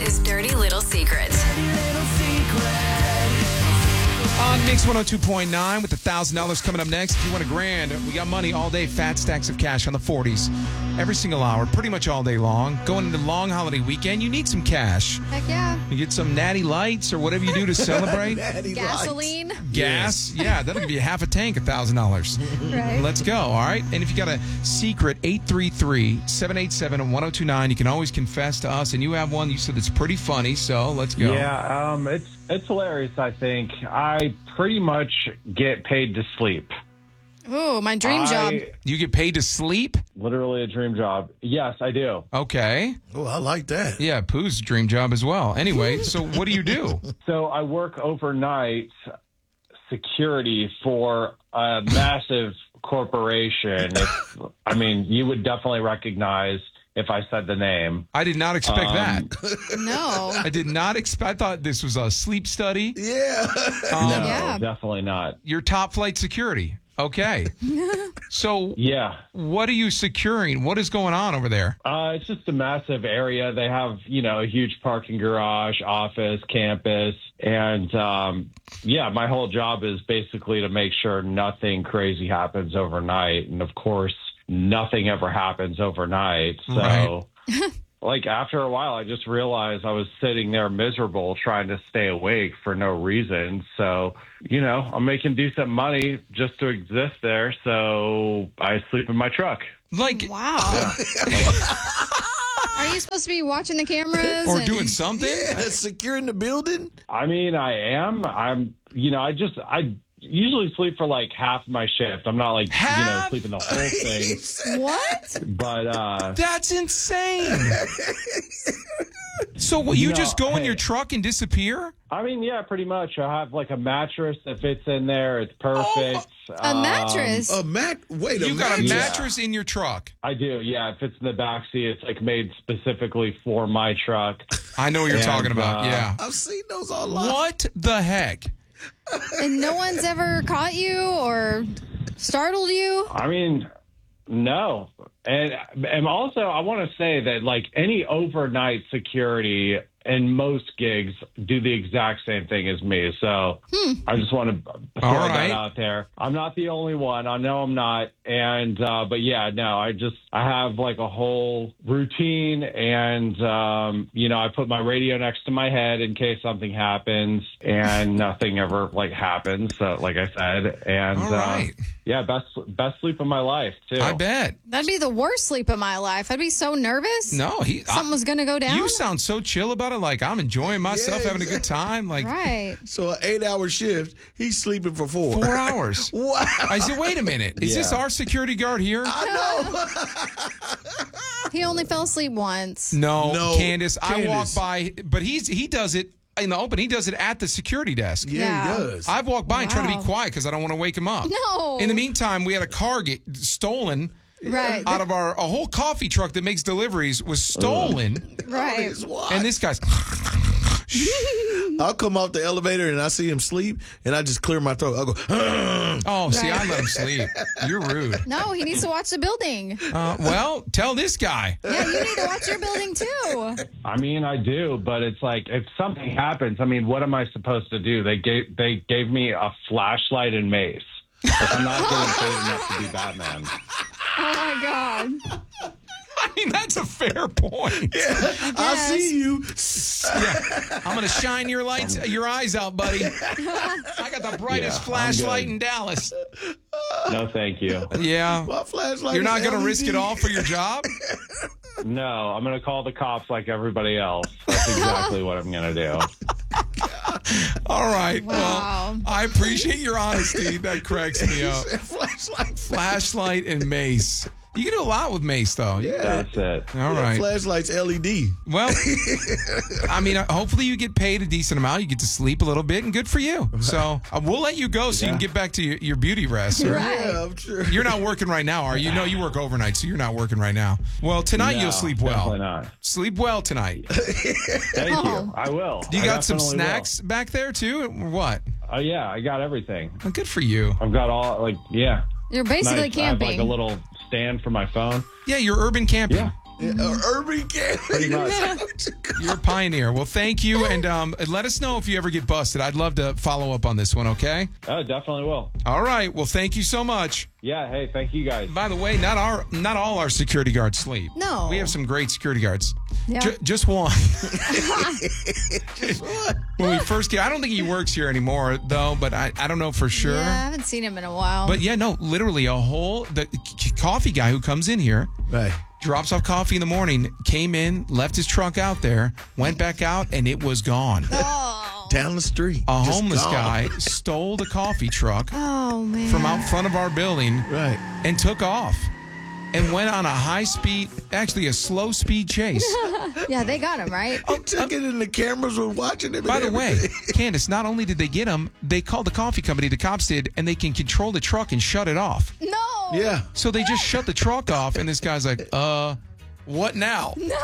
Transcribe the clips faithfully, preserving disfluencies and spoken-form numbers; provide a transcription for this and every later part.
is Dirty Little Secret. On Mix one oh two point nine with one thousand dollars coming up next. If you want a grand, we got money all day, fat stacks of cash on the forties. Every single hour, pretty much all day long. Going into long holiday weekend, you need some cash. Heck yeah. You get some natty lights or whatever you do to celebrate. Natty Gasoline. lights. Gas. Yeah, that'll give you half a tank, one thousand dollars. Right. Let's go, all right? And if you got a secret, eight three three, seven eight seven, one oh two nine. You can always confess to us. And you have one you said that's pretty funny, so let's go. Yeah, um, it's it's hilarious, I think. I pretty much get paid to sleep. Ooh, my dream I- job. You get paid to sleep? Literally a dream job. Yes, I do. Okay. Oh, I like that. Yeah, Pooh's dream job as well. Anyway, so what do you do? So I work overnight security for a massive corporation. If, I mean, you would definitely recognize if I said the name. I did not expect Um, that. No. I did not expect. I thought this was a sleep study. Yeah. Um, No, Yeah. definitely not. Your top flight security. Okay. So Yeah. what are you securing? What is going on over there? Uh, it's just a massive area. They have, you know, a huge parking garage, office, campus. And, um, yeah, my whole job is basically to make sure nothing crazy happens overnight. And, of course, nothing ever happens overnight. So, Right. like, after a while, I just realized I was sitting there miserable trying to stay awake for no reason. So, you know, I'm making decent money just to exist there. So I sleep in my truck. Like, Wow. Are you supposed to be watching the cameras? or and- doing something? Yeah, securing the building. I mean, I am. I'm, you know, I just, I usually sleep for like half my shift. I'm not like, you know, Half? sleeping the whole thing. What? But, uh, That's insane. So what, you No, just go in hey. your truck and disappear? I mean, yeah, pretty much. I have like a mattress that fits in there. It's perfect. A Um, mattress? A mat. Wait a You got a mattress. mattress in your truck. I do. Yeah, it fits in the back seat. It's like made specifically for my truck. I know what you're And, talking about. uh, Yeah. I've seen those online. What the heck? And no one's ever caught you or startled you? I mean, no. And and also, I want to say that like any overnight security and most gigs do the exact same thing as me. So I just want to throw All right. that out there. I'm not the only one. I know I'm not. And uh, but yeah, no, I just I have like a whole routine, and um, you know, I put my radio next to my head in case something happens, and nothing ever like happens. So like I said, and All right. uh, yeah, best best sleep of my life too. I bet. That'd be the worst sleep of my life. I'd be so nervous. No, he. I- Something was going to go down. you sound so chill about it. Like I'm enjoying myself, Yeah, having a good time. Like Right. So an eight-hour shift, he's sleeping for four. four hours. Wow. I said, wait a minute. Is this Yeah. our security guard here? I know. He only fell asleep once. No, No, Candace. I walk Candace. by, but he's he does it in the open. He does it at the security desk. Yeah, Yeah. he does. I've walked by and tried to Wow. be quiet because I don't want to wake him up. No. In the meantime, we had a car get stolen Right. out of our a whole coffee truck that makes deliveries was stolen, Right. It's wild. and this guy's. I'll come off the elevator and I see him sleep, and I just clear my throat. I'll go, Oh, see, I Right. let him sleep. You're rude. No, he needs to watch the building. Uh, well, tell this guy. Yeah, you need to watch your building too. I mean, I do, but it's like if something happens, I mean, what am I supposed to do? They gave they gave me a flashlight and mace. Like, I'm not getting paid enough to be Batman. Oh my God. I mean, that's a fair point. I see you. Yeah. I'm gonna shine your lights, your eyes out, buddy. I got the brightest Yeah, I'm flashlight good. in Dallas. No, thank you. Yeah. My flashlight. You're is not gonna L E D. risk it all for your job? No, I'm going to call the cops like everybody else. That's exactly what I'm going to do. All right. Wow. Well, I appreciate your honesty. That cracks me up. Flashlight. Flashlight and mace. You can do a lot with mace, though. Yeah. That's it. All right. Flashlight's L E D. Well, I mean, uh, hopefully you get paid a decent amount. You get to sleep a little bit, and good for you. So uh, we'll let you go so you can get back to your, your beauty rest. Or- Right. Yeah, I'm sure. You're not working right now, are you? No, you work overnight, so you're not working right now. Well, tonight No, you'll sleep Definitely well. not. Sleep well tonight. Thank Oh. you. I will. Do you I got some definitely will. snacks back there too, or what? Oh, yeah, I got everything. Well, good for you. I've got all, like, yeah. You're basically Nice. I have, camping. like, a little stand for my phone. Yeah, you're urban camping. Yeah. Uh, urban candy. Pretty much. You're a pioneer. Well, thank you, and um, let us know if you ever get busted. I'd love to follow up on this one, okay? Oh, definitely will. All right. Well, thank you so much. Yeah, hey, thank you guys. By the way, not our, not all our security guards sleep. No. We have some great security guards. Yeah. Ju- just one. When we first get, I don't think he works here anymore, though, but I, I don't know for sure. Yeah, I haven't seen him in a while. But yeah, no, literally a whole, the c- coffee guy who comes in here, Right. drops off coffee in the morning, came in, left his truck out there, went back out, and it was gone. oh. Down the street. A Just homeless gone. guy stole the coffee truck Oh, man. from out front of our building Right. and took off and went on a high speed, actually a slow speed chase. Yeah, they got him, right? He took it and the cameras were watching him. By and the way, everything. Candace, not only did they get him, they called the coffee company, the cops did, and they can control the truck and shut it off. No. Yeah. So they just shut the truck off, and this guy's like, uh, what now? No.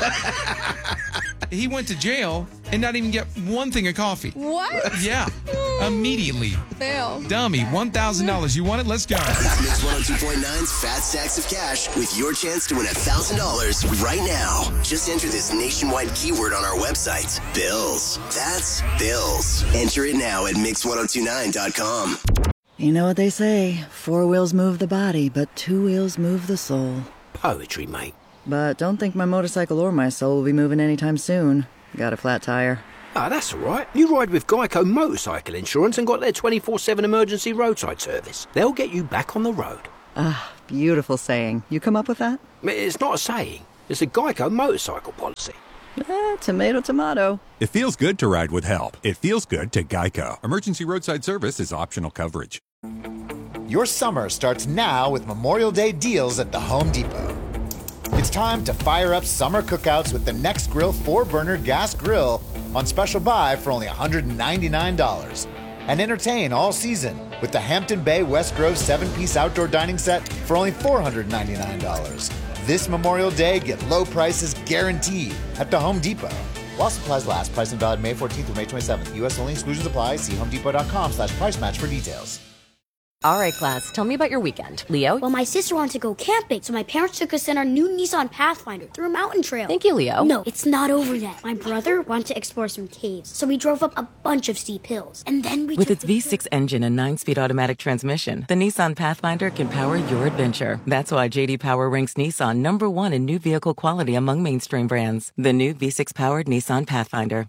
He went to jail and not even get one thing of coffee. What? Yeah, immediately. Fail. Dummy, one thousand dollars. You want it? Let's go. Mix one oh two point nine's Fat Stacks of Cash with your chance to win one thousand dollars right now. Just enter this nationwide keyword on our website, Bills. That's Bills. Enter it now at mix ten twenty-nine dot com. You know what they say, four wheels move the body, but two wheels move the soul. Poetry, mate. But don't think my motorcycle or my soul will be moving anytime soon. Got a flat tire. Ah, that's all right. You ride with Geico Motorcycle Insurance and got their twenty-four seven emergency roadside service. They'll get you back on the road. Ah, beautiful saying. You come up with that? It's not a saying. It's a Geico motorcycle policy. Eh, tomato, tomato. It feels good to ride with help. It feels good to Geico. Emergency roadside service is optional coverage. Your summer starts now with Memorial Day deals at the Home Depot. It's time to fire up summer cookouts with the Next Grill four-burner gas grill on special buy for only one hundred ninety-nine dollars. And entertain all season with the Hampton Bay West Grove seven-piece outdoor dining set for only four hundred ninety-nine dollars. This Memorial Day, get low prices guaranteed at the Home Depot. While supplies last, pricing valid May fourteenth through May twenty-seventh. U S only, exclusions apply. See homedepot.com slash price match for details. All right, class, tell me about your weekend. Leo? Well, my sister wanted to go camping, so my parents took us in our new Nissan Pathfinder through a mountain trail. Thank you, Leo. No, it's not over yet. My brother wanted to explore some caves, so we drove up a bunch of steep hills. And then we With took its the- V six engine and nine-speed automatic transmission, the Nissan Pathfinder can power your adventure. That's why J D Power ranks Nissan number one in new vehicle quality among mainstream brands. The new V six-powered Nissan Pathfinder.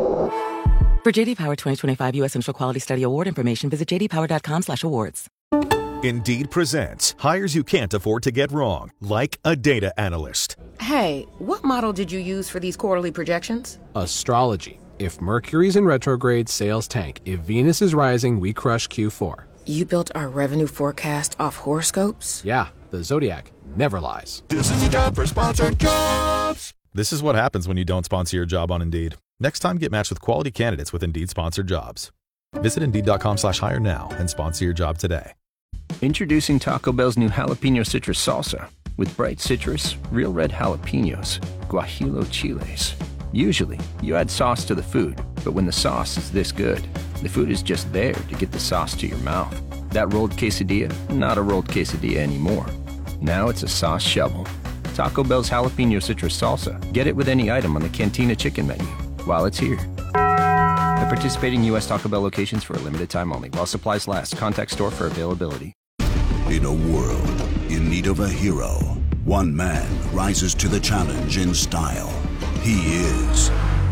For J D Power twenty twenty-five U S Central Quality Study Award information, visit j d power dot com slash awards. Indeed presents hires you can't afford to get wrong, like a data analyst. Hey, what model did you use for these quarterly projections? Astrology. If Mercury's in retrograde, sales tank. If Venus is rising, we crush Q four. You built our revenue forecast off horoscopes? Yeah, the Zodiac never lies. This is a job for sponsored jobs. This is what happens when you don't sponsor your job on Indeed. Next time, get matched with quality candidates with Indeed sponsored jobs. Visit Indeed.com slash hire now and sponsor your job today. Introducing Taco Bell's new jalapeno citrus salsa. With bright citrus, real red jalapenos, guajillo chiles. Usually, you add sauce to the food, but when the sauce is this good, the food is just there to get the sauce to your mouth. That rolled quesadilla, not a rolled quesadilla anymore. Now it's a sauce shovel. Taco Bell's jalapeno citrus salsa. Get it with any item on the Cantina chicken menu while it's here. At participating U S Taco Bell locations for a limited time only. While supplies last, contact store for availability. In a world in need of a hero, one man rises to the challenge in style. He is...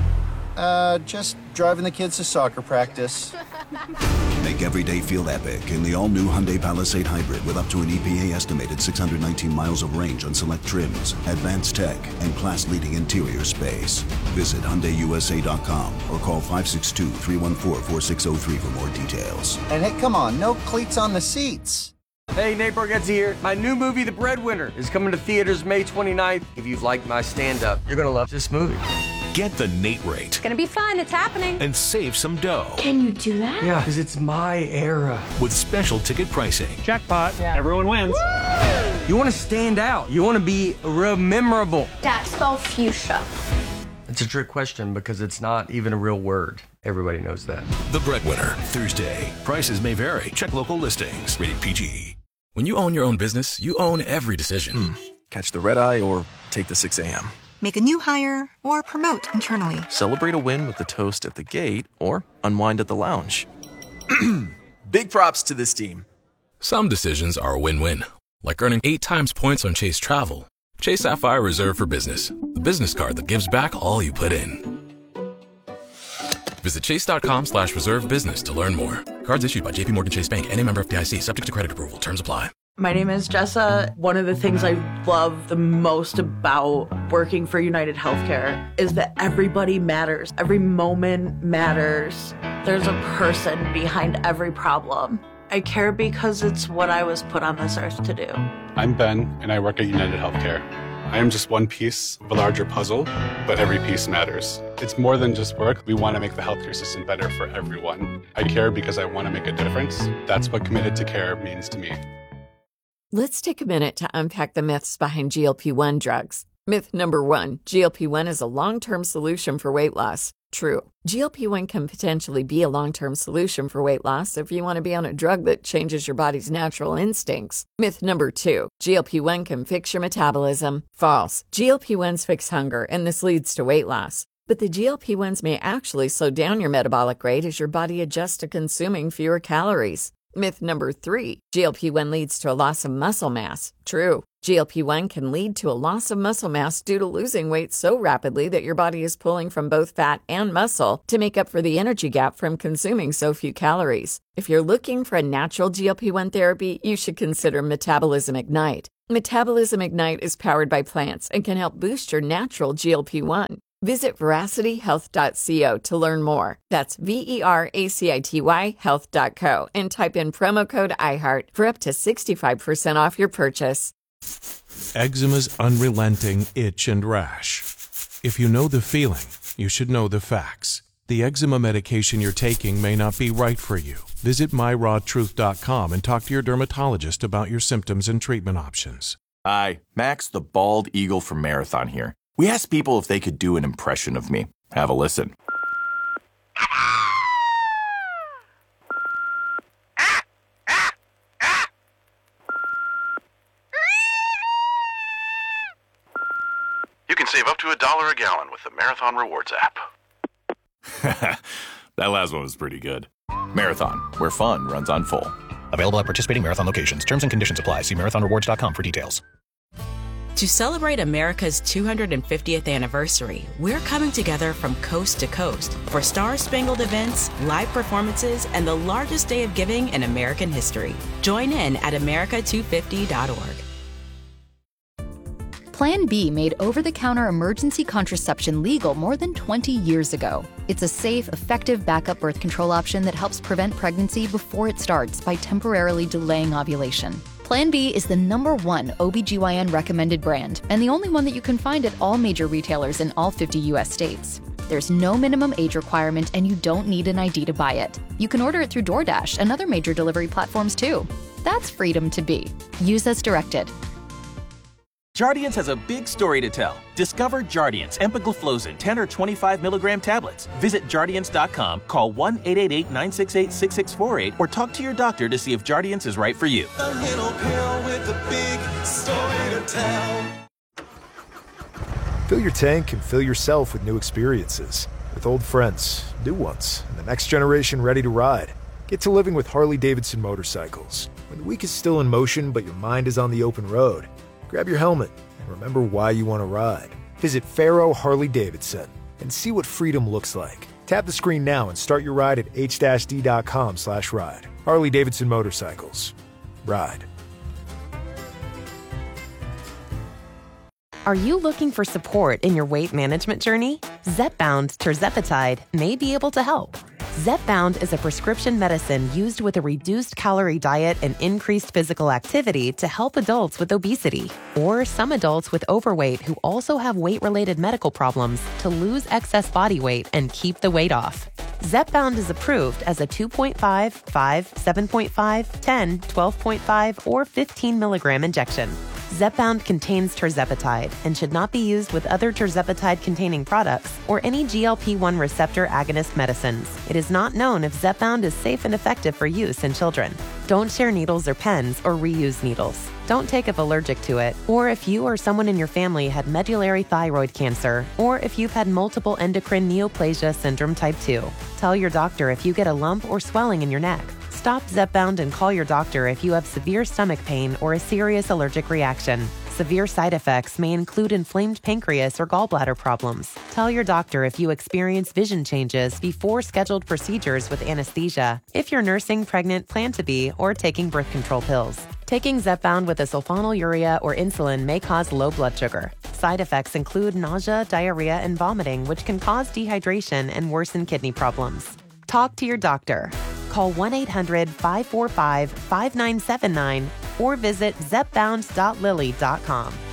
Uh, just driving the kids to soccer practice. Make every day feel epic in the all-new Hyundai Palisade Hybrid with up to an E P A-estimated six hundred nineteen miles of range on select trims, advanced tech, and class-leading interior space. Visit Hyundai U S A dot com or call five six two, three one four, four six zero three for more details. And hey, come on, no cleats on the seats. Hey, Nate Bargatze here. My new movie, The Breadwinner, is coming to theaters May twenty-ninth. If you've liked my stand-up, you're gonna love this movie. Get the Nate rate It's gonna be fun. It's happening. and save some dough Can you do that? Yeah, because it's my era. with special ticket pricing. Jackpot. Yeah. Everyone wins. Woo! You want to stand out. You want to be real memorable. Dad, spell fuchsia. It's a trick question because it's not even a real word. Everybody knows that. The Breadwinner, Thursday. Prices may vary. Check local listings. Rated P G. When you own your own business, you own every decision. catch the red eye, or take the six a.m. Make a new hire or promote internally. Celebrate a win with the toast at the gate, or unwind at the lounge. Big props to this team. Some decisions are a win-win, like earning eight times points on Chase Travel. Chase Sapphire Reserve for Business, the business card that gives back all you put in. Visit chase.com slash reserve business to learn more. Cards issued by J P Morgan Chase Bank and a member F D I C, subject to credit approval. Terms apply. My name is Jessa. One of the things I love the most about working for United Healthcare is that everybody matters. Every moment matters. There's a person behind every problem. I care because it's what I was put on this earth to do. I'm Ben, and I work at United Healthcare. I am just one piece of a larger puzzle, but every piece matters. It's more than just work. We want to make the healthcare system better for everyone. I care because I want to make a difference. That's what committed to care means to me. Let's take a minute to unpack the myths behind G L P one drugs. Myth number one, G L P one is a long-term solution for weight loss. True. G L P one can potentially be a long-term solution for weight loss if you want to be on a drug that changes your body's natural instincts. Myth number two, G L P one can fix your metabolism. False. G L P ones fix hunger, and this leads to weight loss. But the G L P ones may actually slow down your metabolic rate as your body adjusts to consuming fewer calories. Myth number three, G L P one leads to a loss of muscle mass. True. G L P one can lead to a loss of muscle mass due to losing weight so rapidly that your body is pulling from both fat and muscle to make up for the energy gap from consuming so few calories. If you're looking for a natural G L P one therapy, you should consider Metabolism Ignite. Metabolism Ignite is powered by plants and can help boost your natural G L P one. Visit veracity health dot co to learn more. That's V E R A C I T Y health dot co and type in promo code iHeart for up to sixty-five percent off your purchase. Eczema's unrelenting itch and rash. If you know the feeling, you should know the facts. The eczema medication you're taking may not be right for you. Visit my raw truth dot com and talk to your dermatologist about your symptoms and treatment options. Hi, Max the Bald Eagle from Marathon here. We asked people if they could do an impression of me. Have a listen. You can save up to a dollar a gallon with the Marathon Rewards app. That last one was pretty good. Marathon, where fun runs on full. Available at participating Marathon locations. Terms and conditions apply. See marathon rewards dot com for details. To celebrate America's two hundred fiftieth anniversary, we're coming together from coast to coast for star-spangled events, live performances, and the largest day of giving in American history. Join in at america two fifty dot org. Plan B made over-the-counter emergency contraception legal more than twenty years ago. It's a safe, effective backup birth control option that helps prevent pregnancy before it starts by temporarily delaying ovulation. Plan B is the number one O B G Y N recommended brand and the only one that you can find at all major retailers in all fifty U S states. There's no minimum age requirement and you don't need an I D to buy it. You can order it through DoorDash and other major delivery platforms too. That's freedom to be. Use as directed. Jardiance has a big story to tell. Discover Jardiance empagliflozin ten or twenty-five milligram tablets. Visit Jardiance dot com, call one eight eight eight, nine six eight, six six four eight, or talk to your doctor to see if Jardiance is right for you. A little pill with a big story to tell. Fill your tank and fill yourself with new experiences. With old friends, new ones, and the next generation ready to ride. Get to living with Harley-Davidson motorcycles. When the week is still in motion but your mind is on the open road, grab your helmet and remember why you want to ride. Visit Faro Harley-Davidson and see what freedom looks like. Tap the screen now and start your ride at h d dot com slash ride. Harley-Davidson Motorcycles. Ride. Are you looking for support in your weight management journey? Zepbound tirzepatide may be able to help. Zepbound is a prescription medicine used with a reduced calorie diet and increased physical activity to help adults with obesity or some adults with overweight who also have weight-related medical problems to lose excess body weight and keep the weight off. Zepbound is approved as a two point five, five, seven point five, ten, twelve point five, or fifteen milligram injection. Zepbound contains tirzepatide and should not be used with other tirzepatide-containing products or any G L P one receptor agonist medicines. It is not known if Zepbound is safe and effective for use in children. Don't share needles or pens or reuse needles. Don't take if allergic to it, or if you or someone in your family had medullary thyroid cancer, or if you've had multiple endocrine neoplasia syndrome type two. Tell your doctor if you get a lump or swelling in your neck. Stop Zepbound and call your doctor if you have severe stomach pain or a serious allergic reaction. Severe side effects may include inflamed pancreas or gallbladder problems. Tell your doctor if you experience vision changes before scheduled procedures with anesthesia, if you're nursing, pregnant, plan to be, or taking birth control pills. Taking Zepbound with a sulfonylurea or insulin may cause low blood sugar. Side effects include nausea, diarrhea, and vomiting, which can cause dehydration and worsen kidney problems. Talk to your doctor. Call one eight hundred, five four five, five nine seven nine or visit zepbound dot lilly dot com.